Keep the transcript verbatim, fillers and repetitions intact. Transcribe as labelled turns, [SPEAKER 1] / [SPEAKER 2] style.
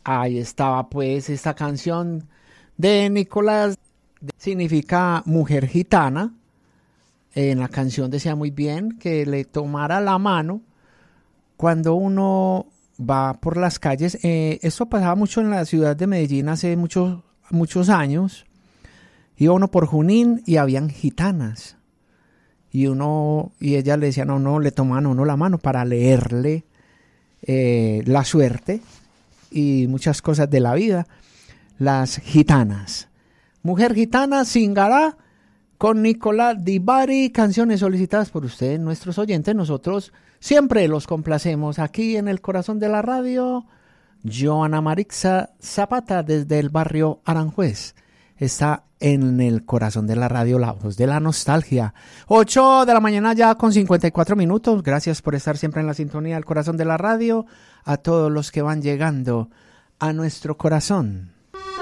[SPEAKER 1] Ahí estaba pues esta canción de Nicolás, significa mujer gitana. En la canción decía muy bien que le tomara la mano cuando uno va por las calles. Eh, esto pasaba mucho en la ciudad de Medellín hace muchos, muchos años. Iba uno por Junín y habían gitanas. Y uno, y ella le decían a uno, le tomaban a uno la mano para leerle eh, la suerte y muchas cosas de la vida. Las gitanas. Mujer gitana, Singará, con Nicolás Di Bari, canciones solicitadas por ustedes, nuestros oyentes. Nosotros siempre los complacemos aquí en el corazón de la radio. Joana Marixa Zapata, desde el barrio Aranjuez, está en el corazón de la radio, la voz de la nostalgia. ocho de la mañana ya con cincuenta y cuatro minutos. Gracias por estar siempre en la sintonía del corazón de la radio. A todos los que van llegando a nuestro corazón.